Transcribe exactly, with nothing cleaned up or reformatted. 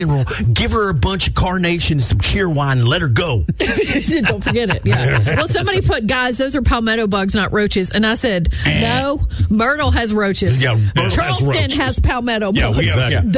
roll. Give her a bunch of carnations, some cheer wine, and let her go. Don't forget it. Yeah. Well, somebody put, guys, those are palmetto bugs, not roaches. And I said, no, Myrtle has roaches. Yeah, Myrtle has Charleston roaches. has palmetto bugs. Yeah, we have, yeah.